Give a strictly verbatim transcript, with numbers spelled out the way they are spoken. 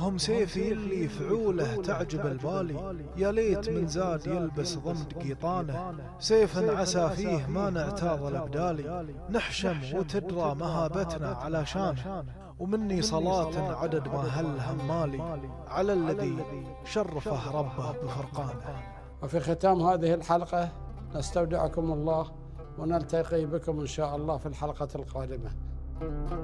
وهم سيفي اللي فعوله تعجب البالي، يا ليت من زاد يلبس ضمد قيطانه، سيفا عسى فيه ما نعتاض الابدالي، نحشم وتدرى مهابتنا على شانه، ومني صلاة عدد ما هل همالي على الذي شرفه ربه بفرقانه. وفي ختام هذه الحلقة نستودعكم الله ونلتقي بكم إن شاء الله في الحلقة القادمة.